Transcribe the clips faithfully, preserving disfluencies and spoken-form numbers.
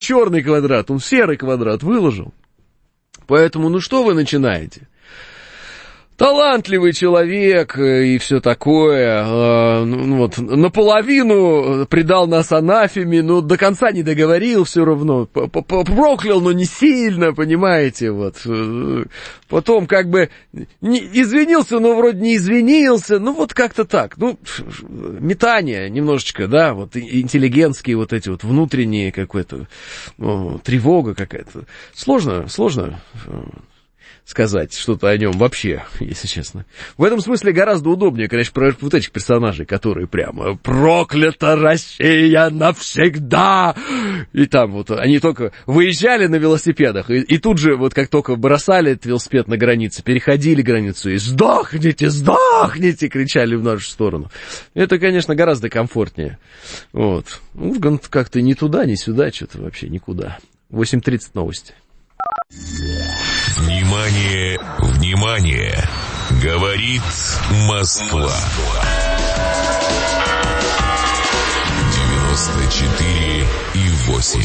черный квадрат, он серый квадрат выложил. Поэтому, ну что вы начинаете? Талантливый человек и все такое, э, ну, вот, наполовину предал нас анафеме, но до конца не договорил все равно, проклял, но не сильно, понимаете, вот. Потом как бы не, извинился, но вроде не извинился, ну вот как-то так, ну, метание немножечко, да, вот интеллигентские вот эти вот внутренние какой-то, ну, тревога какая-то. Сложно, сложно сказать что-то о нем вообще, если честно. В этом смысле гораздо удобнее, конечно, про вот этих персонажей, которые прямо «Проклята Россия навсегда!» И там вот они только выезжали на велосипедах, и, и тут же, вот как только бросали этот велосипед на границе, переходили границу и «Сдохните, сдохните!» кричали в нашу сторону. Это, конечно, гораздо комфортнее. Вот. Ургант как-то ни туда, ни сюда, что-то вообще никуда. восемь тридцать новости. Внимание, внимание! Говорит Москва. девяносто четыре и восемь.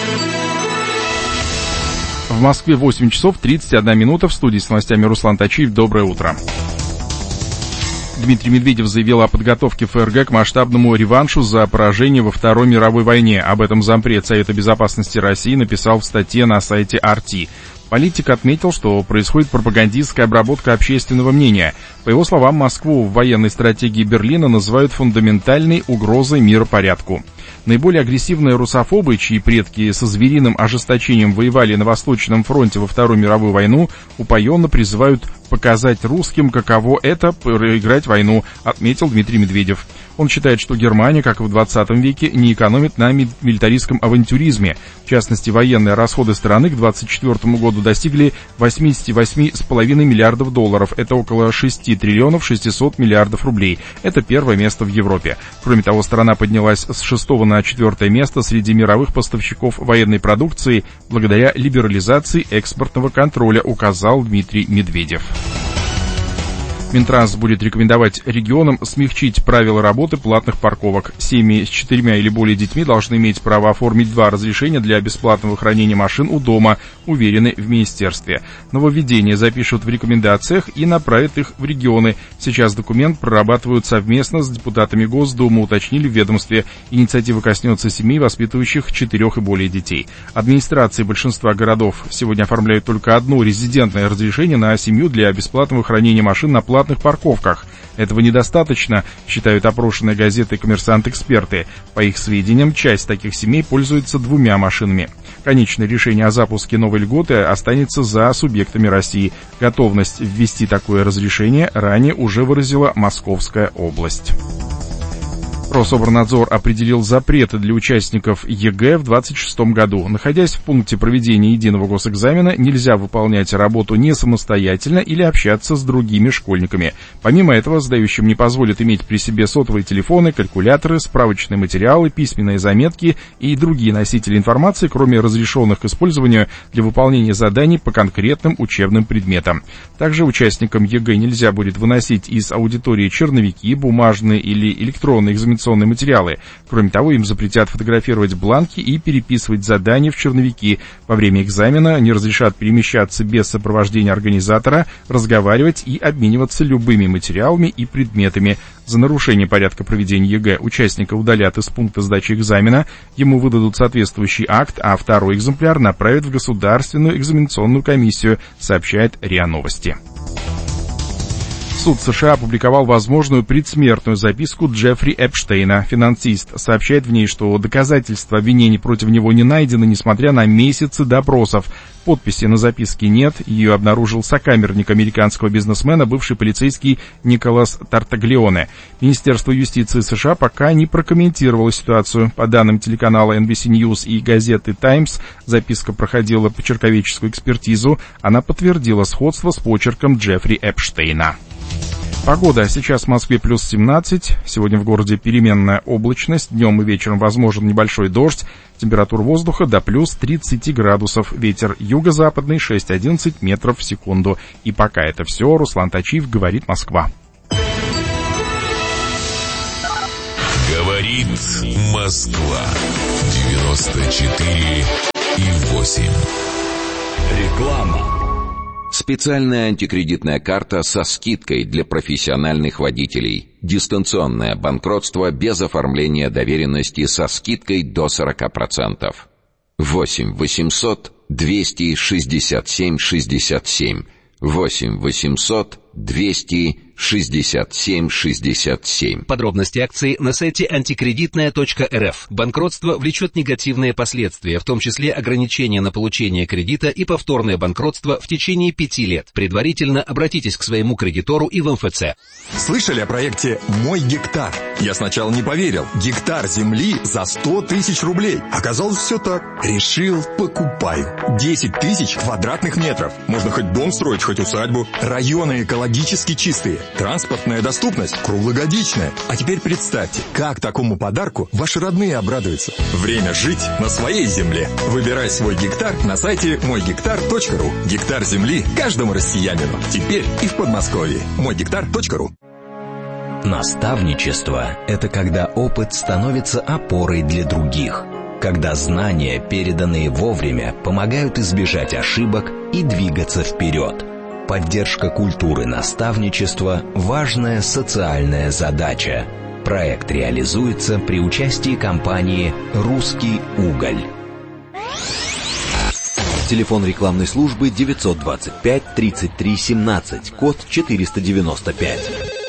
В Москве восемь часов тридцать одна минута. В студии с новостями Руслан Тачиев. Доброе утро. Дмитрий Медведев заявил о подготовке ФРГ к масштабному реваншу за поражение во Второй мировой войне. Об этом зампред Совета безопасности России написал в статье на сайте ар ти. Политик отметил, что происходит пропагандистская обработка общественного мнения. По его словам, Москву в военной стратегии Берлина называют фундаментальной угрозой миропорядку. Наиболее агрессивные русофобы, чьи предки со звериным ожесточением воевали на Восточном фронте во Вторую мировую войну, упоенно призывают показать русским, каково это проиграть войну, отметил Дмитрий Медведев. Он считает, что Германия, как и в двадцатом веке, не экономит на милитаристском авантюризме. В частности, военные расходы страны к двадцать четвёртому году достигли восемьдесят восемь целых пять десятых миллиардов долларов. Это около шесть триллионов шестьсот миллиардов рублей. Это первое место в Европе. Кроме того, страна поднялась с шестого на четвертое место среди мировых поставщиков военной продукции благодаря либерализации экспортного контроля, указал Дмитрий Медведев. Минтранс будет рекомендовать регионам смягчить правила работы платных парковок. Семьи с четырьмя или более детьми должны иметь право оформить два разрешения для бесплатного хранения машин у дома, уверены в министерстве. Нововведения запишут в рекомендациях и направят их в регионы. Сейчас документ прорабатывают совместно с депутатами Госдумы, уточнили в ведомстве. Инициатива коснется семей, воспитывающих четырех и более детей. Администрации большинства городов сегодня оформляют только одно резидентное разрешение на семью для бесплатного хранения машин на платных парковках. Этого недостаточно, считают опрошенные газеты «Коммерсант-эксперты». По их сведениям, часть таких семей пользуется двумя машинами. Конечное решение о запуске новой льготы останется за субъектами России. Готовность ввести такое разрешение ранее уже выразила Московская область. Рособорнадзор определил запреты для участников ЕГЭ в двадцать шестом году. Находясь в пункте проведения единого госэкзамена, нельзя выполнять работу не самостоятельно или общаться с другими школьниками. Помимо этого, сдающим не позволят иметь при себе сотовые телефоны, калькуляторы, справочные материалы, письменные заметки и другие носители информации, кроме разрешенных к использованию для выполнения заданий по конкретным учебным предметам. Также участникам ЕГЭ нельзя будет выносить из аудитории черновики, бумажные или электронные экзаменационные материалы. Кроме того, им запретят фотографировать бланки и переписывать задания в черновики. Во время экзамена не разрешат перемещаться без сопровождения организатора, разговаривать и обмениваться любыми материалами и предметами. За нарушение порядка проведения ЕГЭ участника удалят из пункта сдачи экзамена, ему выдадут соответствующий акт, а второй экземпляр направят в Государственную экзаменационную комиссию, сообщает РИА Новости. Суд США опубликовал возможную предсмертную записку Джеффри Эпштейна. Финансист сообщает в ней, что доказательства обвинений против него не найдены, несмотря на месяцы допросов. Подписи на записке нет, ее обнаружил сокамерник американского бизнесмена, бывший полицейский Николас Тартаглионе. Министерство юстиции США пока не прокомментировало ситуацию. По данным телеканала эн би си News и газеты Times, записка проходила почерковедческую экспертизу. Она подтвердила сходство с почерком Джеффри Эпштейна. Погода. Сейчас в Москве плюс семнадцать. Сегодня в городе переменная облачность. Днем и вечером возможен небольшой дождь. Температура воздуха до плюс тридцати градусов. Ветер юго-западный шесть-одиннадцать метров в секунду. И пока это все. Руслан Тачиев, говорит Москва. Говорит Москва. девяносто четыре и восемь. Реклама. Специальная антикредитная карта со скидкой для профессиональных водителей. Дистанционное банкротство без оформления доверенности со скидкой до сорок процентов. восемь восемьсот двести шестьдесят семь шестьдесят семь. восемь восемьсот двести шестьдесят семь шестьдесят семь. Подробности акции на сайте антикредитная точка эр эф. Банкротство влечет негативные последствия, в том числе ограничения на получение кредита и повторное банкротство в течение пяти лет. Предварительно обратитесь к своему кредитору и в эм эф цэ. Слышали о проекте «Мой гектар»? Я сначала не поверил. Гектар земли за сто тысяч рублей. Оказалось, все так. Решил, покупаю. десять тысяч квадратных метров. Можно хоть дом строить, хоть усадьбу. Районы экологически чистые. Транспортная доступность круглогодичная. А теперь представьте, как такому подарку ваши родные обрадуются. Время жить на своей земле. Выбирай свой гектар на сайте мой гектар точка ру. Гектар земли каждому россиянину. Теперь и в Подмосковье. мой гектар точка ру. Наставничество – это когда опыт становится опорой для других. Когда знания, переданные вовремя, помогают избежать ошибок и двигаться вперед. Поддержка культуры наставничества – важная социальная задача. Проект реализуется при участии компании «Русский уголь». Телефон рекламной службы девятьсот двадцать пять тридцать три семнадцать, код четыреста девяносто пять.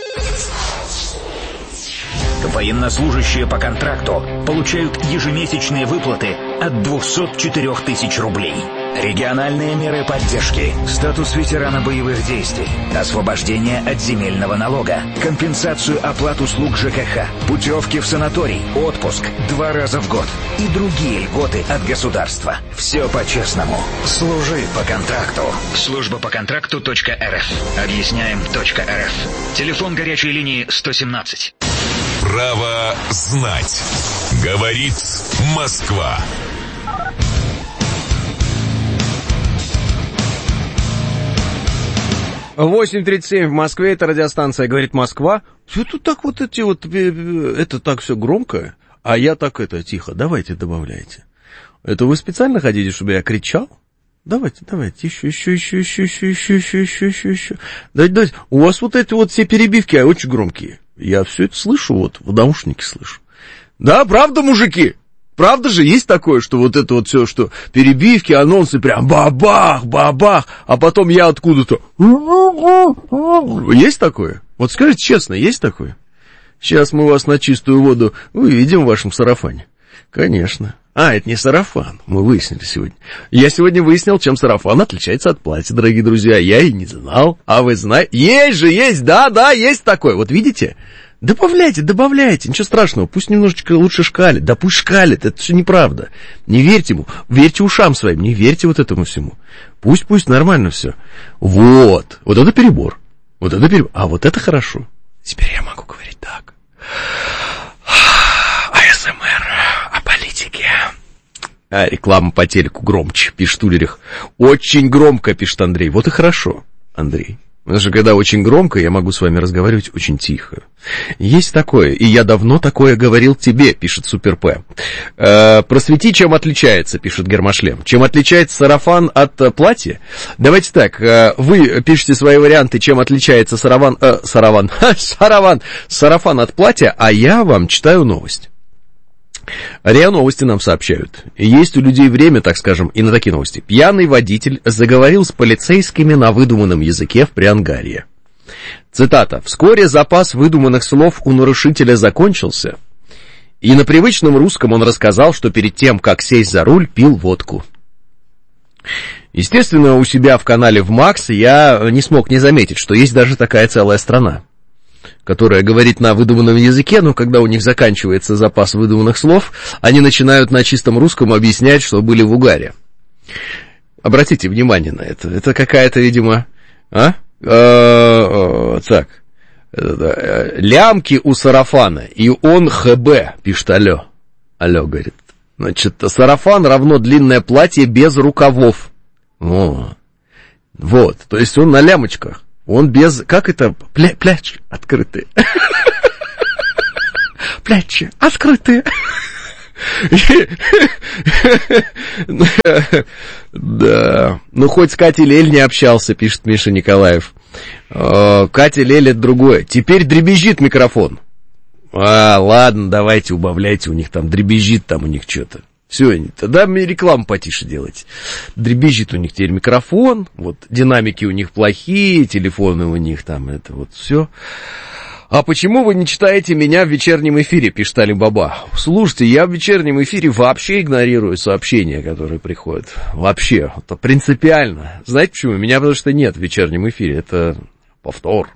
Военнослужащие по контракту получают ежемесячные выплаты от двухсот четырёх тысяч рублей. Региональные меры поддержки, статус ветерана боевых действий, освобождение от земельного налога, компенсацию оплат услуг жэ ка ха, путевки в санаторий, отпуск два раза в год и другие льготы от государства. Все по-честному. Служи по контракту. Служба по контракту точка эр эф. Объясняем точка эр эф. Телефон горячей линии сто семнадцать. Право знать. Говорит Москва. восемь тридцать семь в Москве, это радиостанция «Говорит Москва». Все тут так вот эти вот, это так все громко, а я так это тихо. Давайте добавляйте. Это вы специально хотите, чтобы я кричал? Давайте, давайте, еще, еще, еще, еще, еще, еще, еще, еще, еще, еще. Давайте, давайте. У вас вот эти вот все перебивки очень громкие. Я все это слышу, вот, в наушнике слышу. Да, правда, мужики? Правда же, есть такое, что вот это вот все, что перебивки, анонсы, прям бабах, бабах, а потом я откуда-то... Есть такое? Вот скажите честно, есть такое? Сейчас мы вас на чистую воду выведем в вашем сарафане. Конечно. А, это не сарафан, мы выяснили сегодня. Я сегодня выяснил, чем сарафан отличается от платья, дорогие друзья. Я и не знал, а вы знаете. Есть же, есть, да, да, есть такое. Вот видите? Добавляйте, добавляйте, ничего страшного, пусть немножечко лучше шкалит. Да пусть шкалит, это все неправда. Не верьте ему, верьте ушам своим, не верьте вот этому всему. Пусть, пусть, нормально все. Вот, вот это перебор. Вот это перебор, а вот это хорошо. Теперь я могу говорить так. а эс эм эр о политике. А реклама по телеку громче, пишет Улерих. Очень громко, пишет Андрей. Вот и хорошо, Андрей. Потому что когда очень громко, я могу с вами разговаривать очень тихо. Есть такое, и я давно такое говорил тебе, пишет Супер П. Э, просвети, чем отличается, пишет Гермошлем. Чем отличается сарафан от э, платья? Давайте так, э, вы пишите свои варианты, чем отличается сарафан, э, сарафан, сарафан, сарафан от платья, а я вам читаю новость. РИА Новости нам сообщают. Есть у людей время, так скажем, и на такие новости. Пьяный водитель заговорил с полицейскими на выдуманном языке в Приангарье. Цитата. «Вскоре запас выдуманных слов у нарушителя закончился, и на привычном русском он рассказал, что перед тем, как сесть за руль, пил водку». Естественно, у себя в канале в Макс я не смог не заметить, что есть даже такая целая страна, которая говорит на выдуманном языке, но когда у них заканчивается запас выдуманных слов, они начинают на чистом русском объяснять, что были в угаре. Обратите внимание на это. Это какая-то, видимо... А? Так. Лямки у сарафана, и он ХБ, пишет алло. Алло, говорит. Значит, сарафан равно длинное платье без рукавов. О. Вот, то есть он на лямочках. Он без... Как это? Пля, плечи открытые. Плечи открытые. Да. Ну, хоть с Катей Лель не общался, пишет Миша Николаев. Катя Лель — это другое. Теперь дребезжит микрофон. А, ладно, давайте, убавляйте, у них там дребезжит, там у них что-то. Все, тогда мне рекламу потише делайте. Дребезжит у них теперь микрофон, вот динамики у них плохие, телефоны у них там, это вот все. А почему вы не читаете меня в вечернем эфире, пишет Али-Баба? Слушайте, я в вечернем эфире вообще игнорирую сообщения, которые приходят. Вообще, это принципиально. Знаете почему? Меня потому что нет в вечернем эфире, это повтор.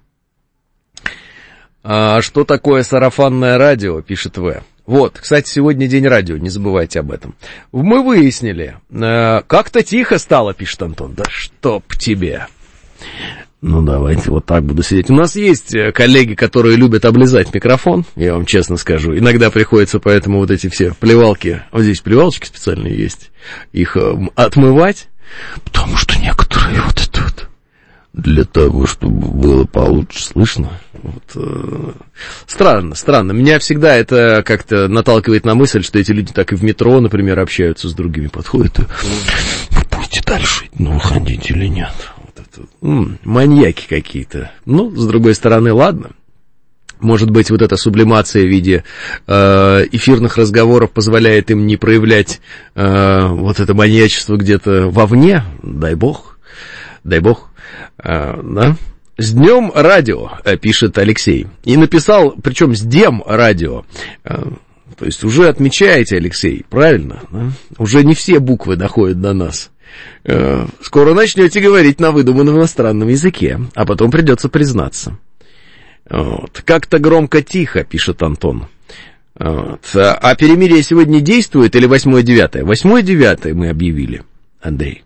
А что такое сарафанное радио, пишет В. Вот, кстати, сегодня день радио, не забывайте об этом. Мы выяснили, как-то тихо стало, пишет Антон. Да чтоб тебе... Ну, давайте вот так буду сидеть. У нас есть коллеги, которые любят облизать микрофон, я вам честно скажу. Иногда приходится поэтому вот эти все плевалки, вот здесь плевалочки специальные есть, их отмывать, потому что некоторые вот это вот, для того, чтобы было получше слышно. Вот, э, странно, странно. Меня всегда это как-то наталкивает на мысль, что эти люди так и в метро, например, общаются с другими, подходят и вы будете дальше, ну, ходить или нет. М-м, маньяки какие-то. Ну, с другой стороны, ладно. Может быть, вот эта сублимация в виде э, эфирных разговоров позволяет им не проявлять э, вот это маньячество где-то вовне. Дай бог. Дай бог. Э, да? С днем радио, пишет Алексей. И написал, причем с дем радио. Э, то есть уже отмечаете, Алексей, правильно? Да? Уже не все буквы доходят до нас. Скоро начнете говорить на выдуманном иностранном языке, а потом придется признаться. Вот. Как-то громко-тихо, пишет Антон. Вот. А перемирие сегодня действует или восьмое-девятое? восьмое-девятое мы объявили, Андрей.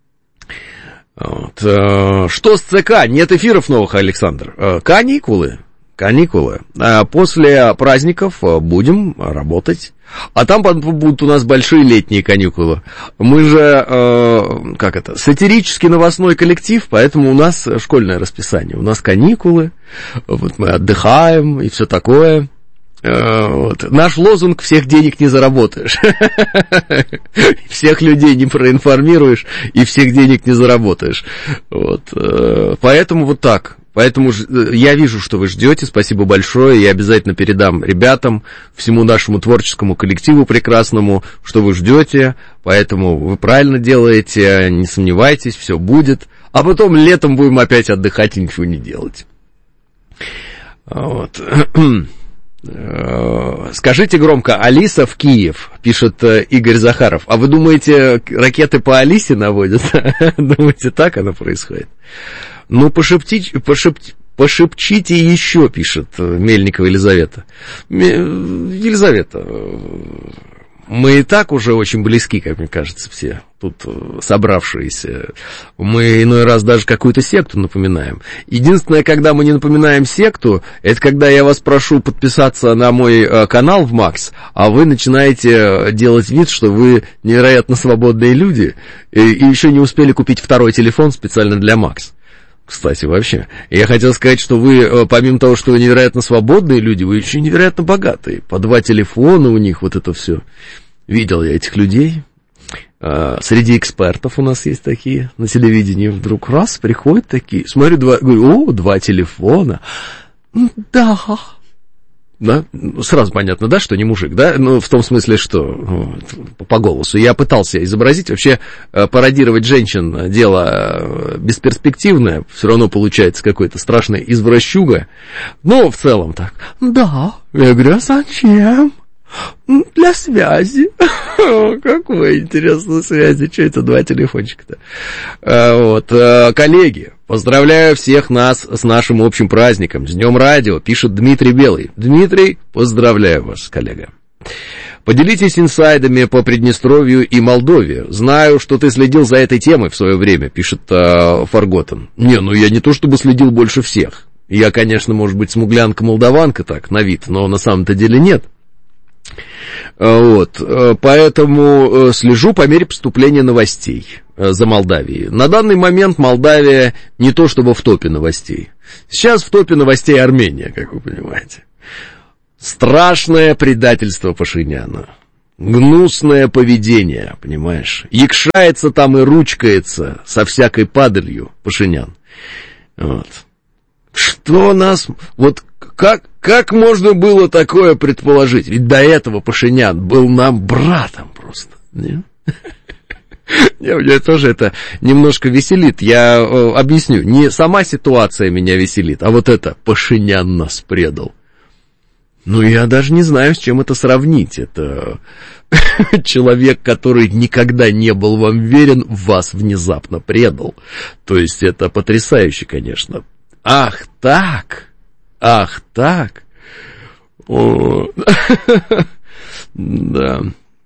Вот. Что с ЦК? Нет эфиров новых, Александр. Каникулы. Каникулы. После праздников будем работать. А там будут у нас большие летние каникулы. Мы же, э, как это, сатирический новостной коллектив, поэтому у нас школьное расписание. У нас каникулы, вот мы отдыхаем и все такое. Э, вот. Наш лозунг: всех денег не заработаешь. Всех людей не проинформируешь и всех денег не заработаешь. Вот. Поэтому вот так. Поэтому я вижу, что вы ждете, спасибо большое, я обязательно передам ребятам, всему нашему творческому коллективу прекрасному, что вы ждете, поэтому вы правильно делаете, не сомневайтесь, все будет, а потом летом будем опять отдыхать и ничего не делать. Вот. Скажите громко: Алиса в Киев, пишет Игорь Захаров. А вы думаете, ракеты по Алисе наводят? Думаете, так оно происходит? Ну, пошепчите, пошепчите, пошепчите еще, пишет Мельникова Елизавета. Елизавета, мы и так уже очень близки, как мне кажется, все тут собравшиеся. Мы иной раз даже какую-то секту напоминаем. Единственное, когда мы не напоминаем секту, это когда я вас прошу подписаться на мой канал в Макс, а вы начинаете делать вид, что вы невероятно свободные люди, и, и еще не успели купить второй телефон специально для Макс. Кстати, вообще, я хотел сказать, что вы, помимо того, что вы невероятно свободные люди, вы еще невероятно богатые. По два телефона у них, вот это все. Видел я этих людей. Среди экспертов у нас есть такие на телевидении. Вдруг раз, приходят такие. Смотрю, два, говорю: о, два телефона. Да. Да, сразу понятно, да, что не мужик, да, ну, в том смысле, что вот, по голосу. Я пытался изобразить, вообще пародировать женщин дело бесперспективное, все равно получается какой-то страшный извращуга, но в целом так. Да, я говорю: а зачем? Для связи. Какой интересной связи, что это два телефончика-то? Вот, коллеги, поздравляю всех нас с нашим общим праздником, с Днем радио, пишет Дмитрий Белый. Дмитрий, поздравляю вас, коллега. Поделитесь инсайдами по Приднестровью и Молдове. Знаю, что ты следил за этой темой в свое время, пишет Фарготен. Не, ну я не то чтобы следил больше всех. Я, конечно, может быть, смуглянка-молдаванка так, на вид, но на самом-то деле нет. Вот, поэтому слежу по мере поступления новостей за Молдавией. На данный момент Молдавия не то чтобы в топе новостей. Сейчас в топе новостей Армения, как вы понимаете. Страшное предательство Пашиняна. Гнусное поведение, понимаешь? Якшается там и ручкается со всякой падалью Пашинян. Вот. Что нас... Вот как, как можно было такое предположить? Ведь до этого Пашинян был нам братом просто. Нет? Меня тоже это немножко веселит. Я э, объясню. Не сама ситуация меня веселит, а вот это Пашинян нас предал. Ну, я даже не знаю, с чем это сравнить. Это человек, который никогда не был вам верен, вас внезапно предал. То есть это потрясающе, конечно. Ах, так! Ах, так! О. Да...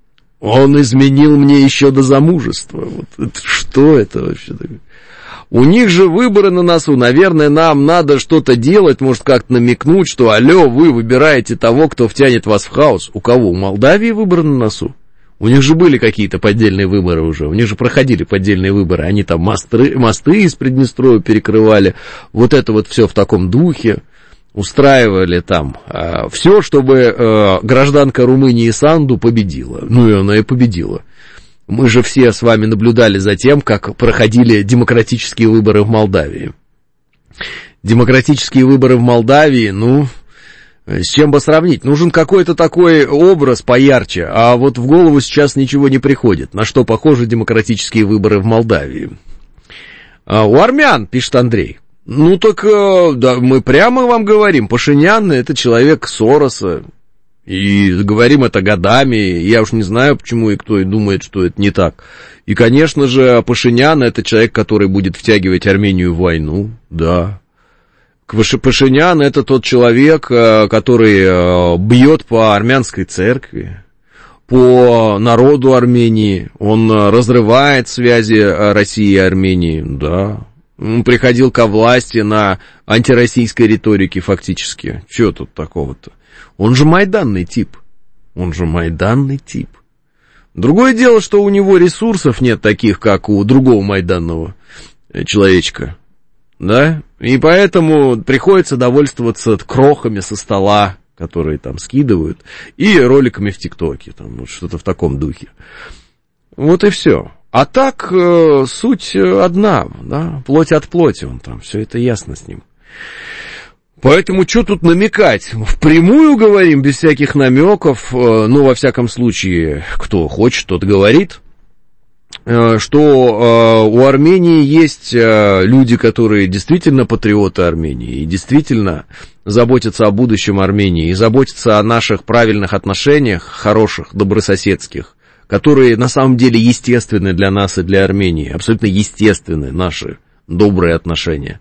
Он изменил мне еще до замужества. Вот это, что это вообще такое? У них же выборы на носу. Наверное, нам надо что-то делать, может, как-то намекнуть, что, алло, вы выбираете того, кто втянет вас в хаос. У кого? У Молдавии выборы на носу? У них же были какие-то поддельные выборы уже. У них же проходили поддельные выборы. Они там мосты, мосты из Приднестровья перекрывали. Вот это вот все в таком духе. Устраивали там э, все, чтобы э, гражданка Румынии Санду победила. Ну и она и победила. Мы же все с вами наблюдали за тем, как проходили демократические выборы в Молдавии. Демократические выборы в Молдавии, ну, с чем бы сравнить? Нужен какой-то такой образ поярче, а вот в голову сейчас ничего не приходит. На что похожи демократические выборы в Молдавии? А у армян, пишет Андрей. Ну так, да, мы прямо вам говорим, Пашинян — это человек Сороса, и говорим это годами, я уж не знаю, почему и кто и думает, что это не так. И, конечно же, Пашинян — это человек, который будет втягивать Армению в войну, да. Пашинян — это тот человек, который бьет по армянской церкви, по народу Армении, он разрывает связи России и Армении, да. Он приходил ко власти на антироссийской риторике фактически. Чего тут такого-то? Он же майданный тип. Он же майданный тип. Другое дело, что у него ресурсов нет таких, как у другого майданного человечка. Да? И поэтому приходится довольствоваться крохами со стола, которые там скидывают, и роликами в ТикТоке. Там, вот что-то в таком духе. Вот и все. А так, э, суть одна, да, плоть от плоти, он там, все это ясно с ним. Поэтому что тут намекать? Впрямую говорим, без всяких намеков, э, ну, во всяком случае, кто хочет, тот говорит, э, что э, у Армении есть э, люди, которые действительно патриоты Армении, и действительно заботятся о будущем Армении, и заботятся о наших правильных отношениях, хороших, добрососедских, которые на самом деле естественны для нас и для Армении, абсолютно естественны наши добрые отношения.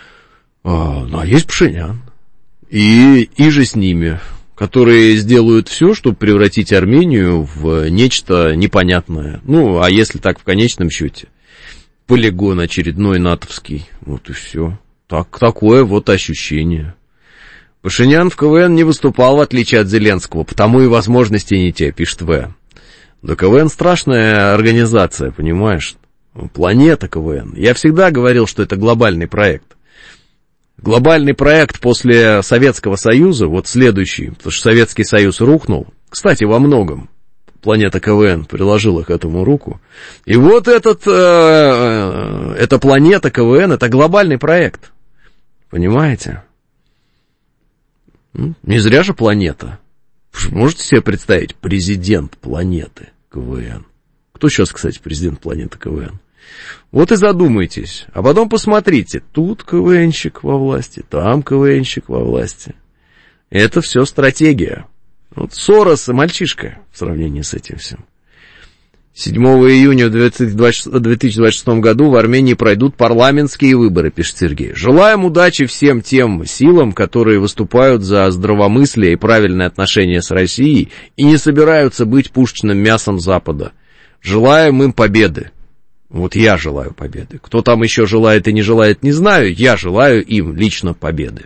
А, ну, а есть Пашинян, и, и же с ними, которые сделают все, чтобы превратить Армению в нечто непонятное. Ну, а если так в конечном счете, полигон очередной натовский, вот и все. Так, такое вот ощущение. Пашинян в КВН не выступал, в отличие от Зеленского, потому и возможности не те, пишет В. Да КВН страшная организация, понимаешь? Планета КВН. Я всегда говорил, что это глобальный проект. Глобальный проект после Советского Союза, вот следующий, потому что Советский Союз рухнул. Кстати, во многом планета КВН приложила к этому руку. И вот этот, э, эта планета КВН, это глобальный проект. Понимаете? Не зря же планета. Можете себе представить, президент планеты КВН? Кто сейчас, кстати, президент планеты КВН? Вот и задумайтесь, а потом посмотрите, тут КВНщик во власти, там КВНщик во власти. Это все стратегия. Вот Сорос и мальчишка в сравнении с этим всем. седьмого июня в две тысячи двадцать шестом году в Армении пройдут парламентские выборы, пишет Сергей. Желаем удачи всем тем силам, которые выступают за здравомыслие и правильное отношение с Россией и не собираются быть пушечным мясом Запада. Желаем им победы. Вот я желаю победы. Кто там еще желает и не желает, не знаю. Я желаю им лично победы.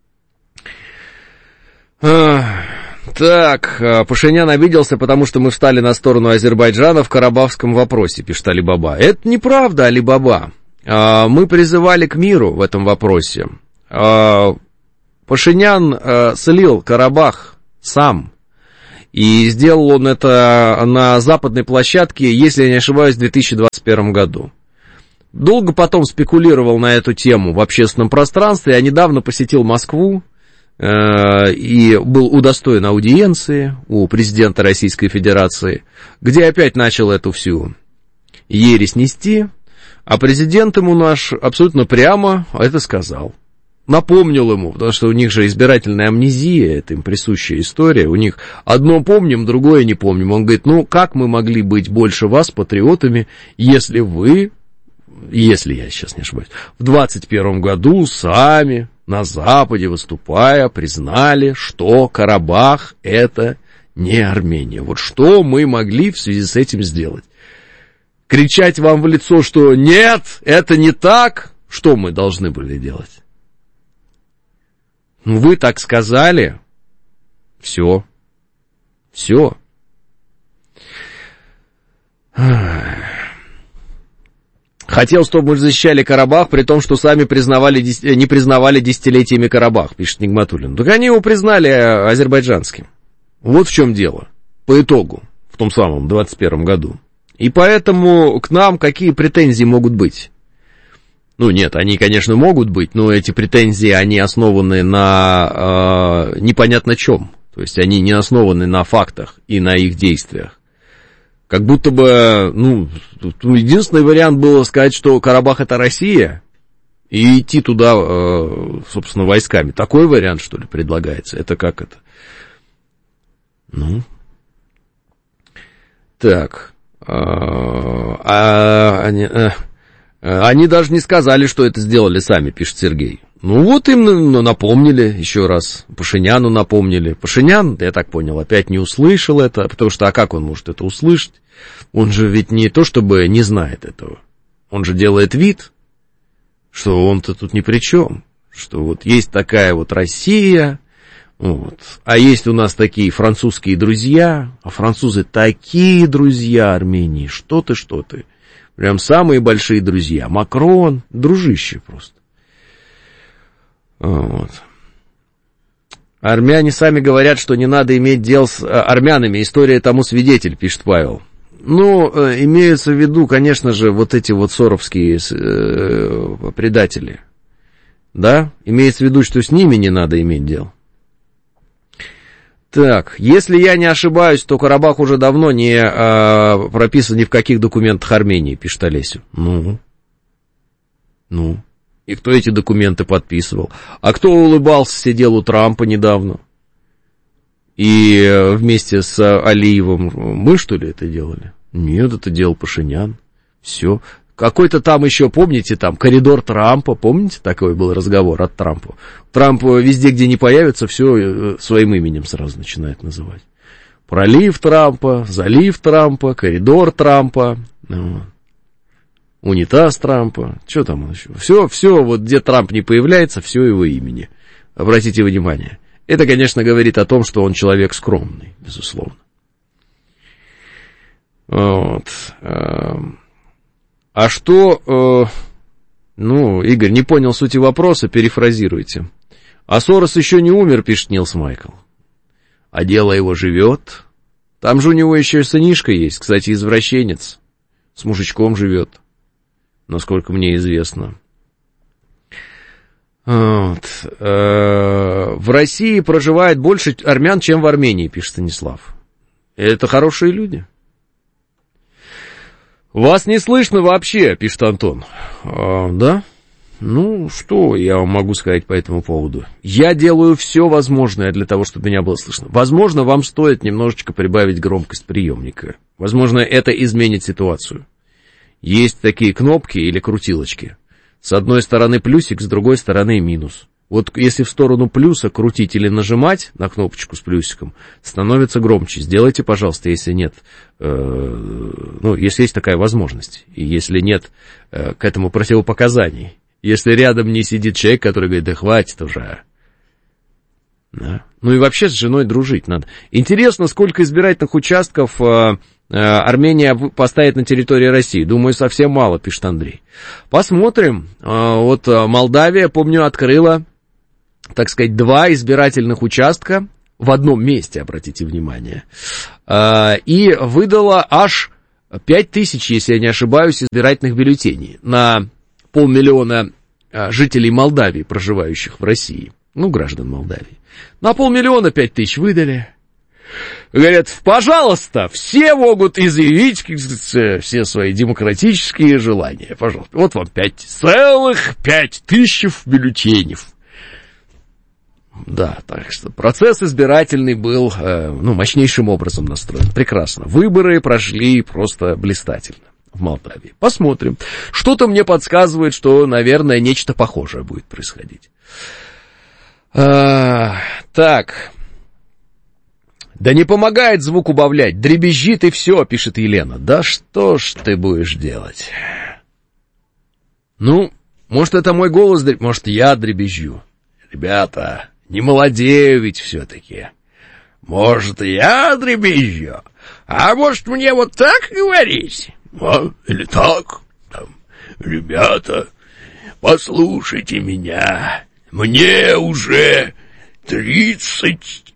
Так, Пашинян обиделся, потому что мы встали на сторону Азербайджана в карабахском вопросе, пишет Алибаба. Это неправда, Алибаба. Мы призывали к миру в этом вопросе. Пашинян слил Карабах сам. И сделал он это на западной площадке, если я не ошибаюсь, в две тысячи двадцать первом году. Долго потом спекулировал на эту тему в общественном пространстве. Я недавно посетил Москву э, и был удостоен аудиенции у президента Российской Федерации, где опять начал эту всю ересь нести. А президент ему наш абсолютно прямо это сказал. Напомнил ему, потому что у них же избирательная амнезия, это им присущая история, у них одно помним, другое не помним. Он говорит, ну как мы могли быть больше вас патриотами, если вы, если я сейчас не ошибаюсь, в двадцать первом году сами на Западе выступая признали, что Карабах это не Армения. Вот что мы могли в связи с этим сделать? Кричать вам в лицо, что нет, это не так, что мы должны были делать? Вы так сказали, все, все. Хотел, чтобы мы защищали Карабах, при том, что сами признавали, не признавали десятилетиями Карабах, пишет Нигматуллин. Так они его признали азербайджанским. Вот в чем дело, по итогу, в том самом двадцать первом году. И поэтому к нам какие претензии могут быть? Ну, нет, они, конечно, могут быть, но эти претензии, они основаны на э, непонятно чем. То есть они не основаны на фактах и на их действиях. Как будто бы, ну, единственный вариант был сказать, что Карабах это Россия, и идти туда, э, собственно, войсками. Такой вариант, что ли, предлагается? Это как это? Ну. Так. А, а, они, а, они даже не сказали, что это сделали сами, пишет Сергей. Ну вот им напомнили еще раз, Пашиняну напомнили. Пашинян, я так понял, опять не услышал это, потому что, а как он может это услышать? Он же ведь не то чтобы не знает этого, он же делает вид, что он-то тут ни при чем, что вот есть такая вот Россия, вот, а есть у нас такие французские друзья, а французы такие друзья Армении, что ты, что ты, прям самые большие друзья, Макрон, дружище просто. Вот. Армяне сами говорят, что не надо иметь дел с армянами, история тому свидетель, пишет Павел. Ну, имеются в виду, конечно же, вот эти вот соровские э, предатели, да, имеется в виду, что с ними не надо иметь дел. Так, если я не ошибаюсь, то Карабах уже давно не э, прописан ни в каких документах Армении, пишет Олесю. Ну, ну. И кто эти документы подписывал? А кто улыбался, сидел у Трампа недавно? И вместе с Алиевым мы, что ли, это делали? Нет, это делал Пашинян. Все. Какой-то там еще, помните, там, коридор Трампа, помните, такой был разговор от Трампа? Трамп везде, где не появится, все своим именем сразу начинает называть. Пролив Трампа, залив Трампа, коридор Трампа, унитаз Трампа, что там еще? Все, все, вот где Трамп не появляется, все его имени. Обратите внимание. Это, конечно, говорит о том, что он человек скромный, безусловно. Вот. А что... Ну, Игорь, не понял сути вопроса, перефразируйте. А Сорос еще не умер, пишет Нилс Майкл. А дело его живет. Там же у него еще и сынишка есть, кстати, извращенец. С мужичком живет, насколько мне известно. Вот. В России проживает больше армян, чем в Армении, пишет Станислав. Это хорошие люди. Вас не слышно вообще, пишет Антон. А, да? Ну, что я вам могу сказать по этому поводу? Я делаю все возможное для того, чтобы меня было слышно. Возможно, вам стоит немножечко прибавить громкость приемника. Возможно, это изменит ситуацию. Есть такие кнопки или крутилочки. С одной стороны плюсик, с другой стороны минус. Вот если в сторону плюса крутить или нажимать на кнопочку с плюсиком, становится громче. Сделайте, пожалуйста, если нет, э, ну, если есть такая возможность, и если нет э, к этому противопоказаний. Если рядом не сидит человек, который говорит, да хватит уже. Да. Ну и вообще с женой дружить надо. Интересно, сколько избирательных участков э, э, Армения поставит на территории России. Думаю, совсем мало, пишет Андрей. Посмотрим. Э, вот Молдавия, помню, открыла, так сказать, два избирательных участка в одном месте, обратите внимание, и выдала аж пять тысяч, если я не ошибаюсь, избирательных бюллетеней на полмиллиона жителей Молдавии, проживающих в России, ну, граждан Молдавии. На полмиллиона пять тысяч выдали. Говорят, пожалуйста, все могут изъявить все свои демократические желания. Пожалуйста, вот вам пять целых пять тысяч бюллетеней. Да, так что процесс избирательный был, э, ну, мощнейшим образом настроен. Прекрасно. Выборы прошли просто блистательно в Молдавии. Посмотрим. Что-то мне подсказывает, что, наверное, нечто похожее будет происходить. А, так. Да не помогает звук убавлять. Дребезжит и все, пишет Елена. Да что ж ты будешь делать? Ну, может, это мой голос, может, я дребезжу. Ребята... Не молодею ведь все-таки. Может, я дребезжу, а может, мне вот так говорить? А? Или так? Там, ребята, послушайте меня. Мне уже тридцать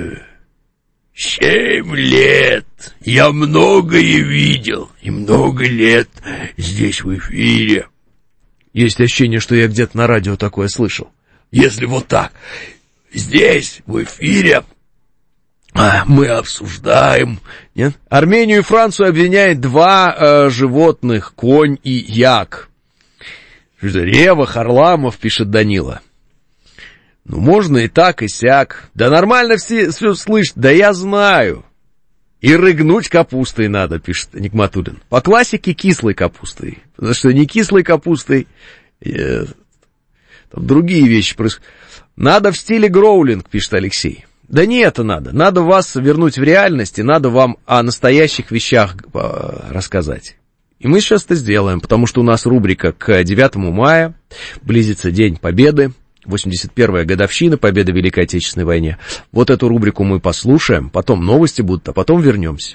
семь лет. Я многое видел и много лет здесь в эфире. Есть ощущение, что я где-то на радио такое слышал. Если вот так... Здесь, в эфире, мы обсуждаем... Нет? Армению и Францию обвиняет два э, животных, конь и як. Рева, Харламов, пишет Данила. Ну, можно и так, и сяк. Да нормально все, все слышат, да я знаю. И рыгнуть капустой надо, пишет Нигматуллин. По классике кислой капустой. Потому что не кислой капустой... Э, там другие вещи происходят. Надо в стиле Гроулинг, пишет Алексей. Да не это надо. Надо вас вернуть в реальность, и надо вам о настоящих вещах рассказать. И мы сейчас это сделаем, потому что у нас рубрика к девятому мая, близится День Победы, восемьдесят первая годовщина Победы в Великой Отечественной войне. Вот эту рубрику мы послушаем, потом новости будут, а потом вернемся.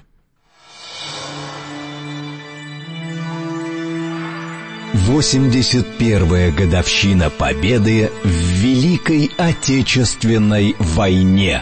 восемьдесят первая годовщина Победы в Великой Отечественной войне.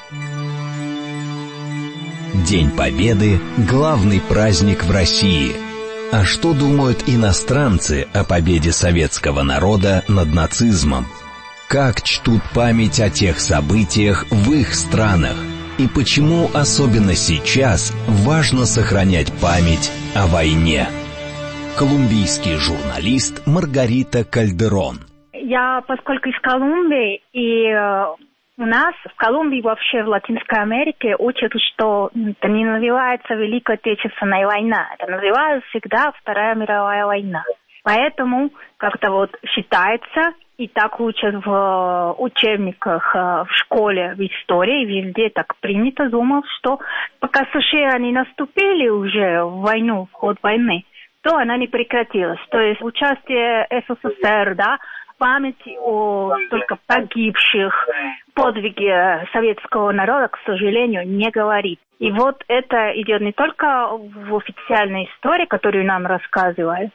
День Победы – главный праздник в России. А что думают иностранцы о победе советского народа над нацизмом? Как чтут память о тех событиях в их странах? И почему особенно сейчас важно сохранять память о войне? Колумбийский журналист Маргарита Кальдерон. Я, поскольку из Колумбии, и э, у нас в Колумбии, вообще в Латинской Америке, учат, что это не называется Великая Отечественная война, это называется всегда Вторая мировая война. Поэтому как-то вот считается, и так учат в учебниках в школе, в истории, везде так принято, думал, что пока США не наступили уже в войну, в ход войны, то она не прекратилась. То есть участие СССР, да, память о столько погибших, подвиге советского народа, к сожалению, не говорит. И вот это идет не только в официальной истории, которую нам рассказывают,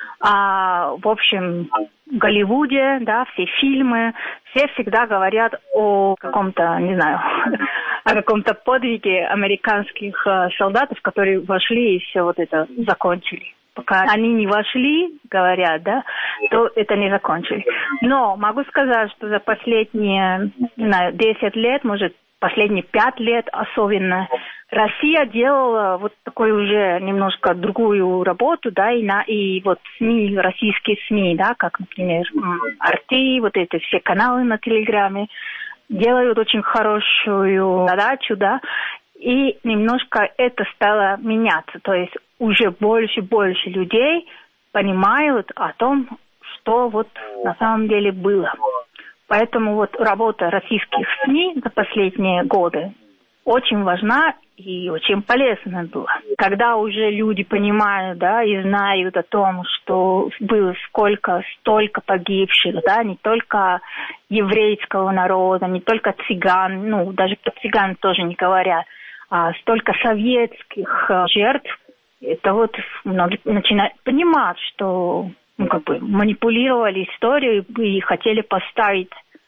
а в общем в Голливуде, да, все фильмы, все всегда говорят о каком-то, не знаю, о каком-то подвиге американских солдатов, которые вошли и все вот это закончили. Пока они не вошли, говорят, да, то это не закончили. Но могу сказать, что за последние, не знаю, десять лет, может, последние пять лет особенно, Россия делала вот такую уже немножко другую работу, да, и, на, и вот СМИ, российские СМИ, да, как, например, Арти, вот эти все каналы на Телеграме, делают очень хорошую задачу, да, и немножко это стало меняться, то есть уже больше и больше людей понимают о том, что вот на самом деле было. Поэтому вот работа российских СМИ за последние годы очень важна и очень полезна была. Когда уже люди понимают, да, и знают о том, что было сколько, столько погибших, да, не только еврейского народа, не только цыган, ну, даже про цыган тоже не говорят, а столько советских жертв, это вот многие начинают понимать, что, ну, как бы манипулировали историей и хотели поставить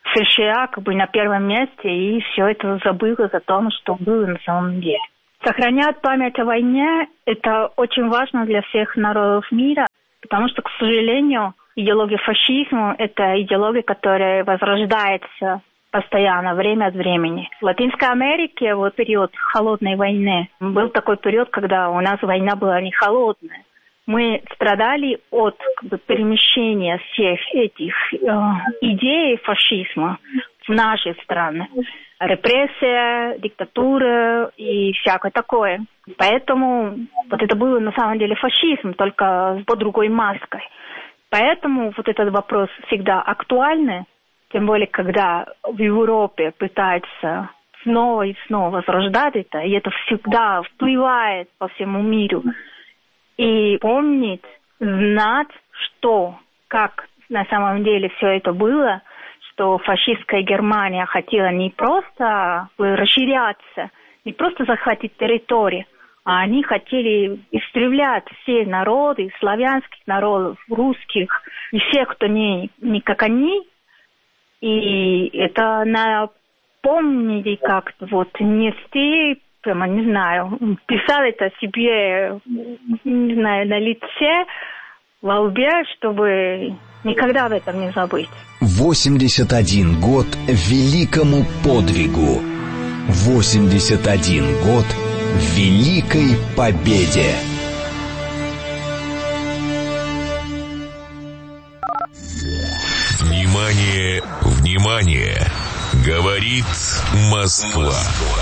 США как бы на первом месте, и все это забыло о том, что было на самом деле. Сохранять память о войне – это очень важно для всех народов мира, потому что, к сожалению, идеология фашизма – это идеология, которая возрождается постоянно, время от времени. В Латинской Америке вот период холодной войны был такой период, когда у нас война была не холодная. Мы страдали от как бы, перемещения всех этих э, идей фашизма в наши страны. Репрессия, диктатура и всякое такое. Поэтому вот это было на самом деле фашизм, только под другой маской. Поэтому вот этот вопрос всегда актуальный, тем более, когда в Европе пытаются снова и снова возрождать это, и это всегда впливает по всему миру. И помнить, знать, что, как на самом деле все это было, что фашистская Германия хотела не просто расширяться, не просто захватить территорию, а они хотели истреблять все народы, славянских народов, русских, и всех, кто не, не как они. И это напомнить как-то вот нести, прямо не знаю, писать это себе, не знаю, на лице, во лбе, чтобы никогда об этом не забыть. восемьдесят один год великому подвигу. восемьдесят один год великой победе. Внимание, внимание! Говорит Москва.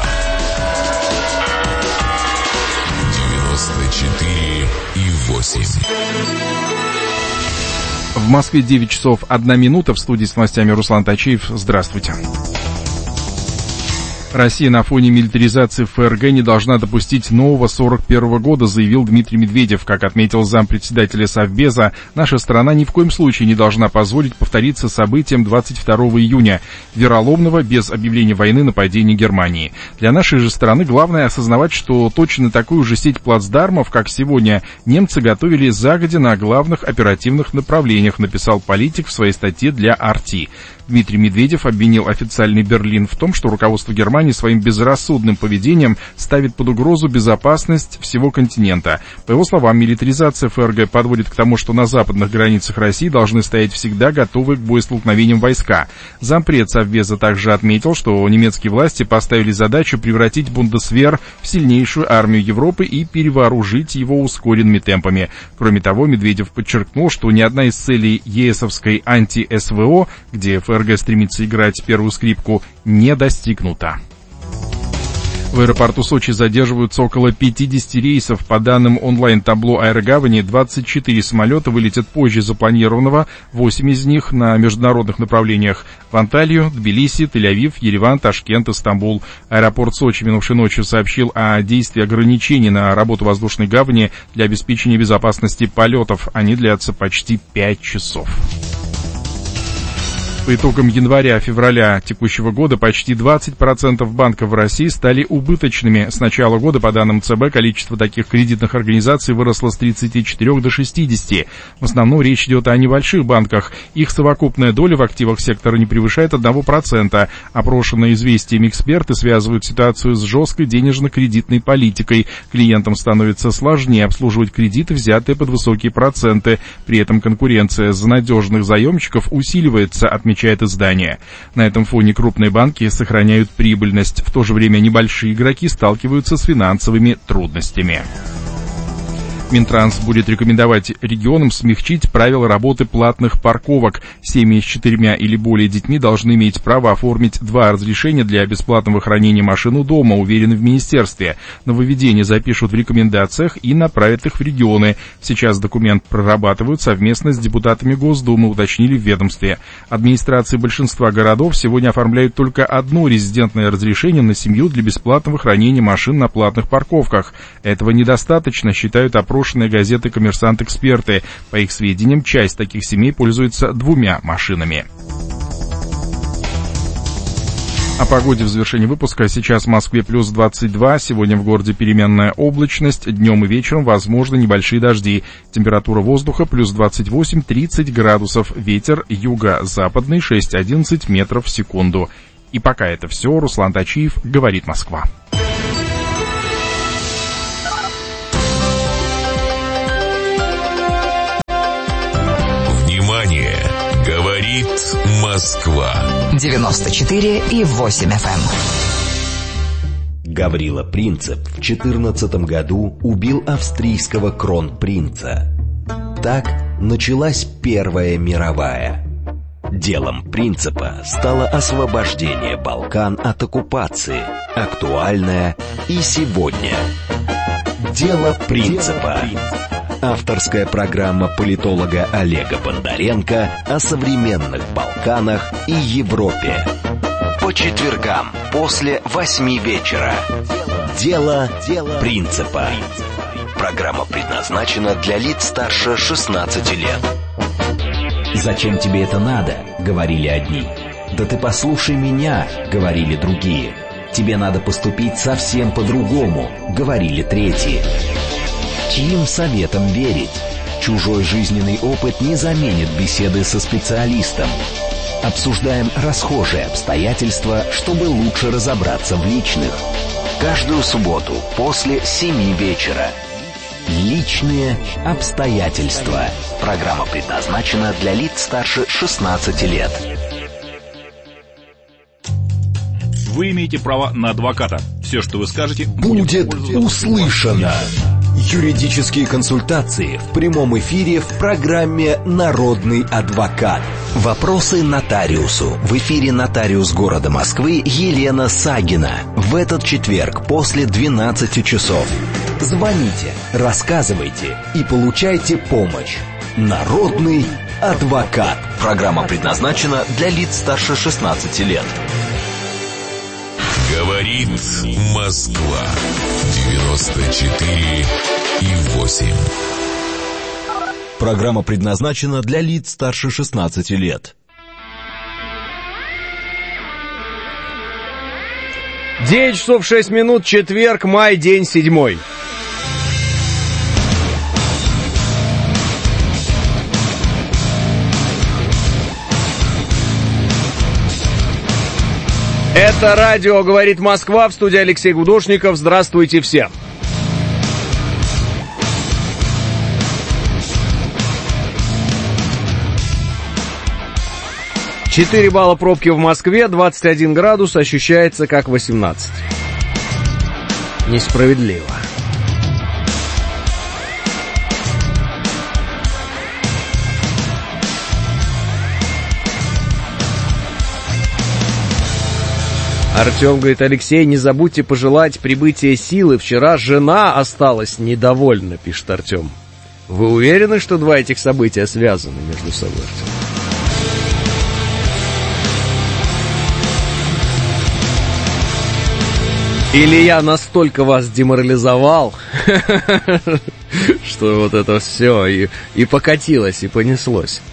девяносто четыре и восемь. В Москве девять часов одна минута. В студии с новостями Руслан Тачиев. Здравствуйте. Россия на фоне милитаризации ФРГ не должна допустить нового сорок первого года, заявил Дмитрий Медведев. Как отметил зампредседателя Совбеза, наша страна ни в коем случае не должна позволить повториться событиям двадцать второго июня, вероломного, без объявления войны, нападения Германии. Для нашей же страны главное осознавать, что точно такую же сеть плацдармов, как сегодня, немцы готовили загодя на главных оперативных направлениях, написал политик в своей статье для ар ти. Дмитрий Медведев обвинил официальный Берлин в том, что руководство Германии своим безрассудным поведением ставит под угрозу безопасность всего континента. По его словам, милитаризация ФРГ подводит к тому, что на западных границах России должны стоять всегда готовые к боестолкновениям войска. Зампред Совбеза также отметил, что немецкие власти поставили задачу превратить Бундесвер в сильнейшую армию Европы и перевооружить его ускоренными темпами. Кроме того, Медведев подчеркнул, что ни одна из целей ЕСовской анти-СВО, где ФРГ стремится играть первую скрипку, не достигнута. В аэропорту Сочи задерживаются около пятьдесят рейсов. По данным онлайн-табло Аэрогавани, двадцать четыре самолета вылетят позже запланированного, восемь из них на международных направлениях в Анталию, Тбилиси, Тель-Авив, Ереван, Ташкент и Стамбул. Аэропорт Сочи минувшей ночью сообщил о действии ограничений на работу воздушной гавани для обеспечения безопасности полетов. Они длятся почти пять часов. По итогам января-февраля текущего года почти двадцать процентов банков в России стали убыточными. С начала года, по данным ЦБ, количество таких кредитных организаций выросло с тридцати четырёх до шестидесяти. В основном речь идет о небольших банках. Их совокупная доля в активах сектора не превышает одного процента. Опрошенные известиями эксперты связывают ситуацию с жесткой денежно-кредитной политикой. Клиентам становится сложнее обслуживать кредиты, взятые под высокие проценты. При этом конкуренция за надежных заемщиков усиливается, отмечает отмечает издание. На этом фоне крупные банки сохраняют прибыльность. В то же время небольшие игроки сталкиваются с финансовыми трудностями. Минтранс будет рекомендовать регионам смягчить правила работы платных парковок. Семьи с четырьмя или более детьми должны иметь право оформить два разрешения для бесплатного хранения машин у дома, уверены в министерстве. Нововведения запишут в рекомендациях и направят их в регионы. Сейчас документ прорабатывают совместно с депутатами Госдумы, уточнили в ведомстве. Администрации большинства городов сегодня оформляют только одно резидентное разрешение на семью для бесплатного хранения машин на платных парковках. Этого недостаточно, считают опросные газеты «Коммерсант-эксперты». По их сведениям, часть таких семей пользуется двумя машинами. О погоде в завершении выпуска. Сейчас в Москве плюс двадцать два, сегодня в городе переменная облачность, днем и вечером возможны небольшие дожди. Температура воздуха плюс двадцать восемь - тридцать градусов, ветер юго-западный шесть-одиннадцать метров в секунду. И пока это все, Руслан Тачиев, говорит Москва. Внимание! Говорит Москва. девяносто четыре и восемь эф эм. Гаврила Принцип в четырнадцатом году убил австрийского кронпринца. Так началась Первая мировая. Делом Принципа стало освобождение Балкан от оккупации, актуальное и сегодня. Дело Принципа. Авторская программа политолога Олега Бондаренко о современных Балканах и Европе. По четвергам после восьми вечера. Дело Принципа. Программа предназначена для лиц старше шестнадцати лет. «Зачем тебе это надо?» — говорили одни. «Да ты послушай меня», — говорили другие. «Тебе надо поступить совсем по-другому», — говорили третьи. Чьим советам верить? Чужой жизненный опыт не заменит беседы со специалистом. Обсуждаем расхожие обстоятельства, чтобы лучше разобраться в личных. Каждую субботу после семи вечера. Личные обстоятельства. Программа предназначена для лиц старше шестнадцати лет. Вы имеете право на адвоката. Все, что вы скажете, будет услышано. Юридические консультации в прямом эфире в программе «Народный адвокат». Вопросы нотариусу. В эфире нотариус города Москвы Елена Сагина. В этот четверг после двенадцати часов. Звоните, рассказывайте и получайте помощь. «Народный адвокат». Программа предназначена для лиц старше шестнадцати лет. Говорит Москва. девяносто четыре и восемь. Программа предназначена для лиц старше шестнадцати лет. девять часов шесть минут, четверг, май, день седьмой. Это радио «Говорит Москва», в студии Алексей Гудошников. Здравствуйте все. четыре балла пробки в Москве, двадцать один градус, ощущается как восемнадцать. Несправедливо. Артем говорит: Алексей, не забудьте пожелать прибытия силы. Вчера жена осталась недовольна, пишет Артем. Вы уверены, что два этих события связаны между собой, Артем? Или я настолько вас деморализовал, что вот это все и, и покатилось, и понеслось.